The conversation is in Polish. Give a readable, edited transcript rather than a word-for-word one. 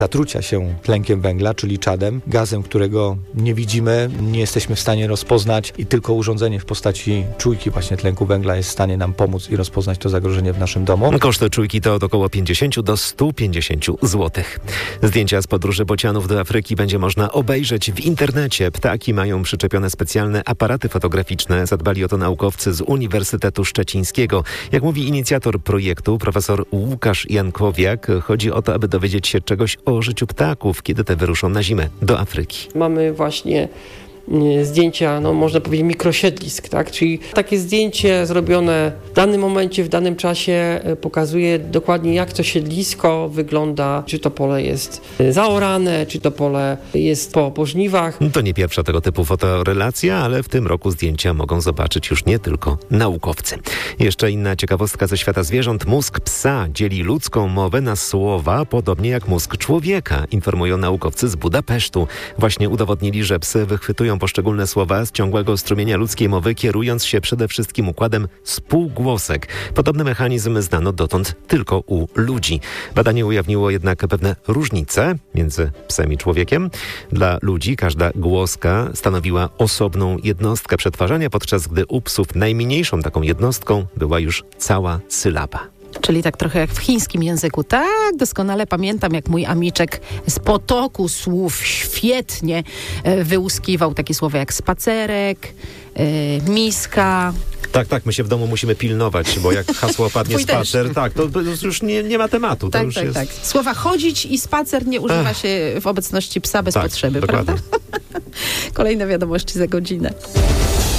zatrucia się tlenkiem węgla, czyli czadem, gazem, którego nie widzimy, nie jesteśmy w stanie rozpoznać i tylko urządzenie w postaci czujki właśnie tlenku węgla jest w stanie nam pomóc i rozpoznać to zagrożenie w naszym domu. Koszt czujki to od około 50 do 150 zł. Zdjęcia z podróży bocianów do Afryki będzie można obejrzeć w internecie. Ptaki mają przyczepione specjalne aparaty fotograficzne. Zadbali o to naukowcy z Uniwersytetu Szczecińskiego. Jak mówi inicjator projektu, profesor Łukasz Jankowiak, chodzi o to, aby dowiedzieć się czegoś o życiu ptaków, kiedy te wyruszą na zimę do Afryki. Mamy właśnie zdjęcia, można powiedzieć, mikrosiedlisk, tak? Czyli takie zdjęcie zrobione w danym momencie, w danym czasie pokazuje dokładnie, jak to siedlisko wygląda, czy to pole jest zaorane, czy to pole jest po żniwach. To nie pierwsza tego typu fotorelacja, ale w tym roku zdjęcia mogą zobaczyć już nie tylko naukowcy. Jeszcze inna ciekawostka ze świata zwierząt. Mózg psa dzieli ludzką mowę na słowa, podobnie jak mózg człowieka, informują naukowcy z Budapesztu. Właśnie udowodnili, że psy wychwytują poszczególne słowa z ciągłego strumienia ludzkiej mowy, kierując się przede wszystkim układem spółgłosek. Podobny mechanizm znano dotąd tylko u ludzi. Badanie ujawniło jednak pewne różnice między psem i człowiekiem. Dla ludzi każda głoska stanowiła osobną jednostkę przetwarzania, podczas gdy u psów najmniejszą taką jednostką była już cała sylaba. Czyli tak trochę jak w chińskim języku. Tak, doskonale pamiętam, jak mój amiczek z potoku słów świetnie wyłuskiwał takie słowa jak spacerek, miska. Tak, my się w domu musimy pilnować, bo jak hasło padnie spacer, to już nie ma tematu. To już jest... tak. Słowa chodzić i spacer nie używa się w obecności psa bez potrzeby, dokładnie. prawda? Kolejne wiadomości za godzinę.